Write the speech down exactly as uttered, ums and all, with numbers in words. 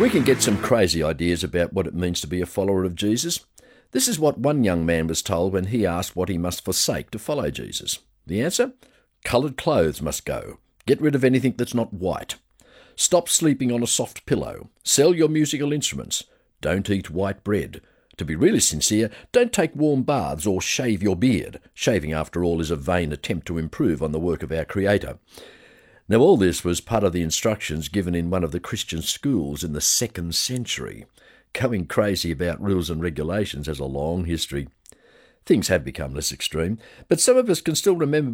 We can get some crazy ideas about what it means to be a follower of Jesus. This is what one young man was told when he asked what he must forsake to follow Jesus. The answer? Coloured clothes must go. Get rid of anything that's not white. Stop sleeping on a soft pillow. Sell your musical instruments. Don't eat white bread. To be really sincere, don't take warm baths or shave your beard. Shaving, after all, is a vain attempt to improve on the work of our Creator. Now, all this was part of the instructions given in one of the Christian schools in the second century. Going crazy about rules and regulations has a long history. Things have become less extreme, but some of us can still remember